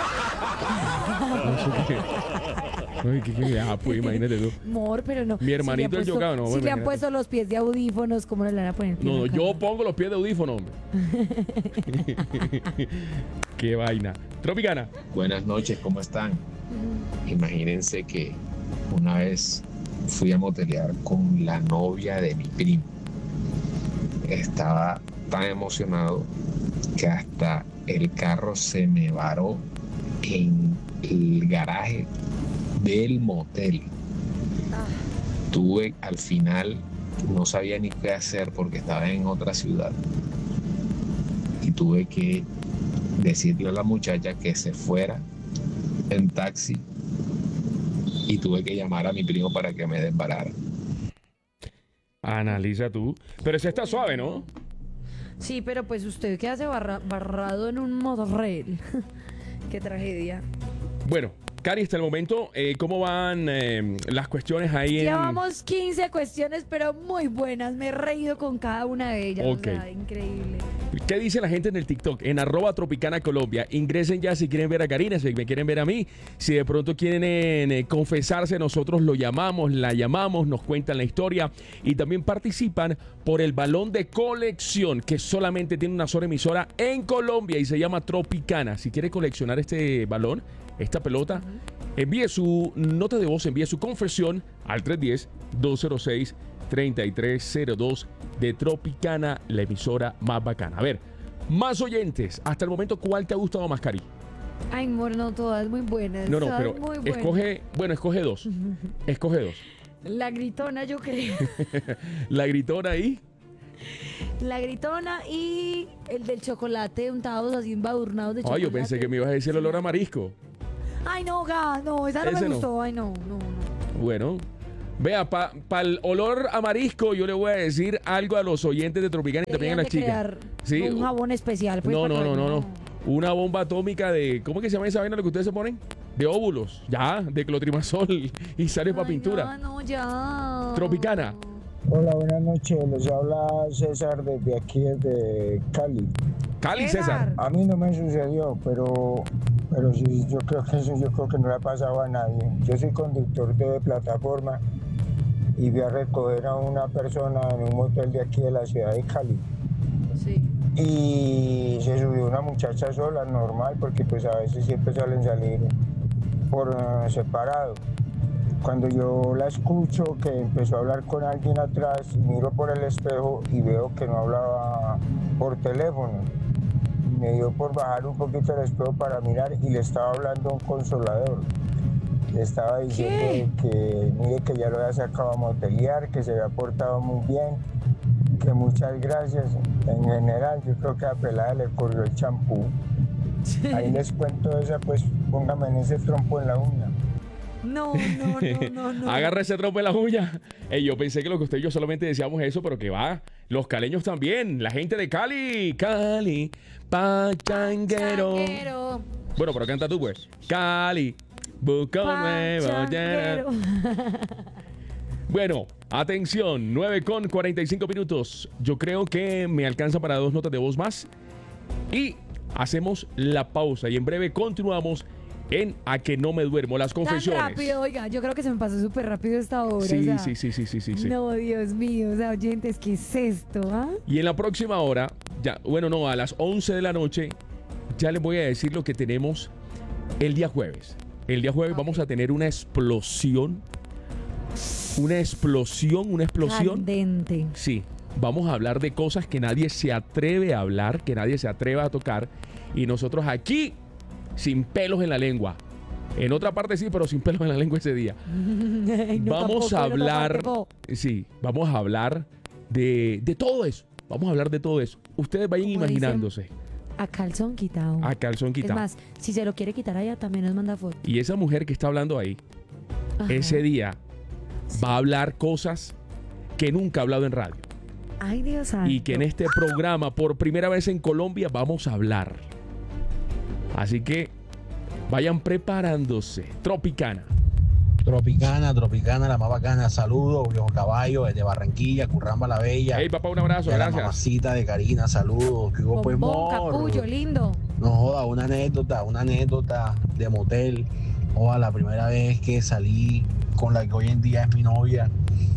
Ay, ¿qué, qué? Ah, pues imagínate tú. Amor, pero no. Mi hermanito el puesto, yocado, no, Si bueno, le han imagínate. puesto los pies de audífonos, ¿cómo no le van a poner el pie No, en no, la yo cara? pongo los pies de audífono, hombre. Qué vaina. Tropicana. Buenas noches, ¿cómo están? Imagínense que una vez fui a motelear con la novia de mi primo. Estaba tan emocionado que hasta el carro se me varó en el garaje del motel. Tuve al final, no sabía ni qué hacer porque estaba en otra ciudad. Y tuve que decirle a la muchacha que se fuera en taxi y tuve que llamar a mi primo para que me desbarara. Analiza tú. Pero ese está suave, ¿no? Sí, pero pues usted que hace barra- barrado en un motorrail. Qué tragedia. Bueno, Cari, hasta el momento, eh, ¿cómo van eh, las cuestiones ahí en...? Llevamos quince cuestiones, pero muy buenas. Me he reído con cada una de ellas. Ok. O sea, increíble. ¿Qué dice la gente en el TikTok? En arroba Tropicana Colombia. Ingresen ya si quieren ver a Karina, si me quieren ver a mí. Si de pronto quieren eh, confesarse, nosotros lo llamamos, la llamamos, nos cuentan la historia y también participan por el balón de colección que solamente tiene una sola emisora en Colombia y se llama Tropicana. Si quiere coleccionar este balón, esta pelota, envíe su nota de voz, envíe su confesión al tres uno cero, dos cero seis, treinta y tres cero dos de Tropicana, la emisora más bacana. A ver, más oyentes. Hasta el momento, ¿cuál te ha gustado más, Cari? Ay, amor, no, todas muy buenas. No, no, todas pero muy buenas. escoge, bueno, escoge dos. Escoge dos. La gritona, yo creo. La gritona ahí. La gritona y el del chocolate untados así embadurnados de chocolate. Ay, yo pensé que me ibas a decir el olor a marisco. Ay, no, ga, no, esa no Ese me no. gustó. Ay, no, no, no. Bueno, vea, para pa el olor a marisco yo le voy a decir algo a los oyentes de Tropicana y también a las Deberían chicas. de Sí. crear un jabón especial. Pues, No, para no, que- no, no, no. Una bomba atómica de, ¿cómo que se llama esa vaina lo que ustedes se ponen? De óvulos, ya, de clotrimazol y sale para pintura. No, ya. Tropicana. Hola, buenas noches. Les habla César desde aquí, desde Cali. Cali, César. A mí no me sucedió, pero, pero sí, yo creo que eso yo creo que no le ha pasado a nadie. Yo soy conductor de plataforma y voy a recoger a una persona en un motel de aquí de la ciudad de Cali. Sí. Y se subió una muchacha sola, normal, porque pues a veces siempre salen salir por uh, separado. Cuando yo la escucho que empezó a hablar con alguien atrás, miro por el espejo y veo que no hablaba por teléfono. Me dio por bajar un poquito el espejo para mirar y le estaba hablando a un consolador. Le estaba diciendo que mire que ya lo había sacado a motelear, que se había portado muy bien, que muchas gracias. En general, yo creo que a pelada le corrió el champú. Ahí les cuento esa, pues póngame en ese trompo en la uña. No, no, no, no, no. Agarra ese trompo en la uña. Ey, yo pensé que lo que usted y yo solamente decíamos eso, pero que va. Los caleños también. La gente de Cali. Cali. Pachanguero. Changuero. Bueno, pero canta tú, pues. Cali. Busca un nuevo Pachanguero. Bueno, atención. nueve con cuarenta y cinco minutos. Yo creo que me alcanza para dos notas de voz más. Y hacemos la pausa. Y en breve continuamos en A que no me duermo. Las Tan confesiones. rápido, oiga, yo creo que se me pasó súper rápido esta hora. Sí, o sea, sí, sí, sí, sí, sí, sí. No, Dios mío, o sea, oyentes, ¿qué es esto? ¿Ah? Y en la próxima hora, ya, bueno, no, a las once de la noche, ya les voy a decir lo que tenemos el día jueves. El día jueves vamos a tener una explosión. Una explosión, una explosión. Candente. Sí, vamos a hablar de cosas que nadie se atreve a hablar, que nadie se atreve a tocar. Y nosotros aquí, sin pelos en la lengua. En otra parte sí, pero sin pelos en la lengua ese día. Ay, no, Vamos tampoco, a no, hablar, tampoco. sí, vamos a hablar de, de todo eso. Vamos a hablar de todo eso. Ustedes vayan Como imaginándose. A calzón quitado. A calzón quitado. Es más, si se lo quiere quitar allá, también nos manda foto. Y esa mujer que está hablando ahí, Ajá. ese día va a hablar cosas que nunca ha hablado en radio. Ay, Dios santo. Y que en este programa, por primera vez en Colombia, vamos a hablar. Así que vayan preparándose. Tropicana. Tropicana, Tropicana, la más bacana. Saludos, Viejo Caballo, desde Barranquilla, Curramba la Bella. Hey, papá, un abrazo, Y a la gracias. mamacita de Karina, saludos. Que hubo pues Bombón, morro. capullo, lindo. No joda, una anécdota, una anécdota de motel. Joda, la primera vez que salí con la que hoy en día es mi novia.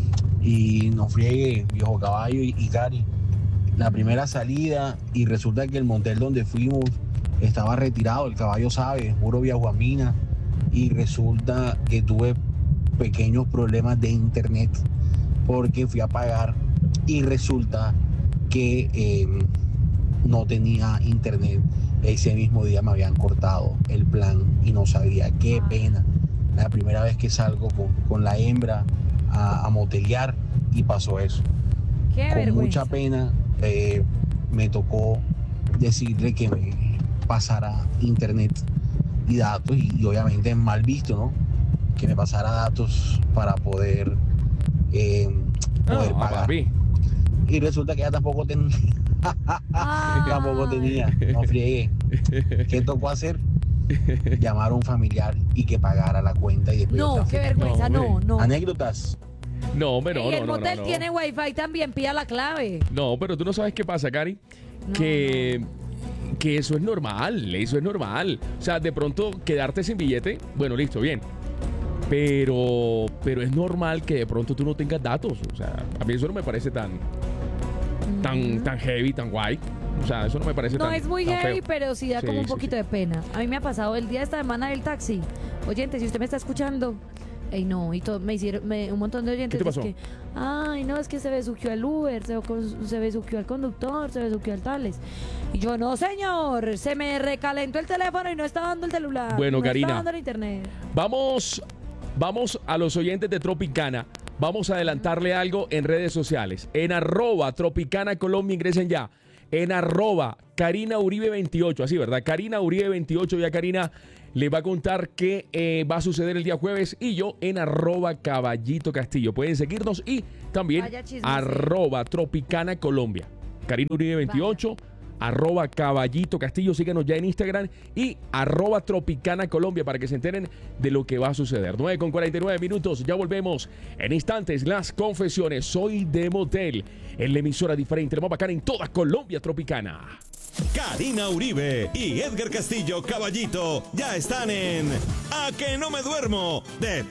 Y nos friegue, Viejo Caballo y, y Cari. La primera salida y resulta que el motel donde fuimos estaba retirado, el caballo sabe, puro Viaguamina. Y resulta que tuve pequeños problemas de internet porque fui a pagar y resulta que eh, no tenía internet. Ese mismo día me habían cortado el plan y no sabía. Qué pena. La primera vez que salgo con, con la hembra a, a motelear y pasó eso. Qué Con vergüenza. mucha pena eh, me tocó decirle que me pasara internet y datos y, y obviamente mal visto, ¿no? Que me pasara datos para poder, eh, poder No, pagar. papi. Y resulta que ella tampoco tenía. tampoco tenía. No friegue. ¿Qué tocó hacer? Llamar a un familiar y que pagara la cuenta y después. No, otra qué vez. vergüenza, no, no. Anécdotas. No, hombre, no, y no, el no, motel no, no. tiene wifi también, pida la clave. No, pero tú no sabes qué pasa, Cari. que, que eso es normal, eso es normal. O sea, de pronto quedarte sin billete, bueno, listo, bien. Pero, pero es normal que de pronto tú no tengas datos. O sea, a mí eso no me parece tan, tan, tan heavy, tan guay. O sea, eso no me parece No tan es muy tan heavy, feo. pero sí da Sí, como un sí, poquito sí. de pena. A mí me ha pasado el día de esta semana del taxi. Oyente, si usted me está escuchando, Ey, no, y todo, me hicieron, me, un montón de oyentes. ¿Qué te pasó? Que, ay, no, es que se besuqueó el Uber, se, se besuqueó el conductor, se besuqueó el Tales. Y yo, no, señor, se me recalentó el teléfono y no está dando el celular. Bueno, no Karina. está dando el internet. Vamos, vamos a los oyentes de Tropicana. Vamos a adelantarle algo en redes sociales. En arroba Tropicana Colombia, ingresen ya. En arroba Karina Uribe veintiocho, así, ¿verdad? Karina Uribe veintiocho, ya Karina le va a contar qué eh, va a suceder el día jueves. Y yo en arroba Caballito Castillo. Pueden seguirnos y también arroba Tropicana Colombia. Karina Uribe veintiocho. Vaya. Arroba Caballito Castillo, síganos ya en Instagram y arroba Tropicana Colombia para que se enteren de lo que va a suceder. nueve con cuarenta y nueve minutos, ya volvemos en instantes. Las confesiones, soy de motel, en la emisora diferente, la más bacana en toda Colombia Tropicana. Karina Uribe y Edgar Castillo Caballito ya están en A Que No Me Duermo de